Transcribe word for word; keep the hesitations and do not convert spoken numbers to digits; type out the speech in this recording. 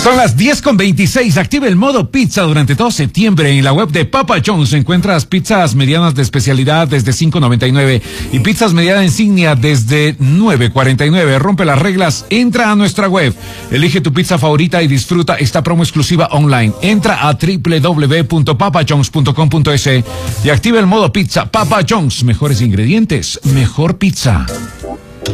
Son las diez con veintiséis. Active el modo pizza durante todo septiembre. En la web de Papa John's encuentras pizzas medianas de especialidad desde cinco noventa y nueve y pizzas mediana insignia desde nueve cuarenta y nueve. Rompe las reglas. Entra a nuestra web. Elige tu pizza favorita y disfruta esta promo exclusiva online. Entra a doble u doble u doble u punto papa john's punto com punto es y activa el modo pizza. Papa John's. Mejores ingredientes, mejor pizza.